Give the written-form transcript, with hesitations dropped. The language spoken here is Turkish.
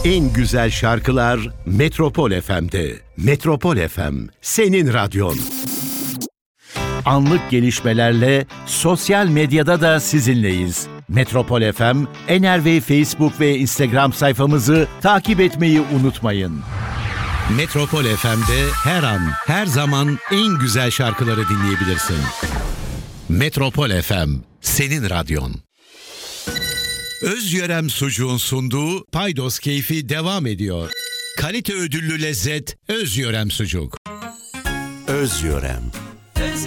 En güzel şarkılar Metropol FM'de. Metropol FM, senin radyon. Anlık gelişmelerle sosyal medyada da sizinleyiz. Metropol FM, Enerve Facebook ve Instagram sayfamızı takip etmeyi unutmayın. Metropol FM'de her an, her zaman en güzel şarkıları dinleyebilirsin. Metropol FM, senin radyon. Özyörem Sucuğun sunduğu Paydos Keyfi devam ediyor. Kalite ödüllü lezzet Özyörem Sucuk. Özyörem.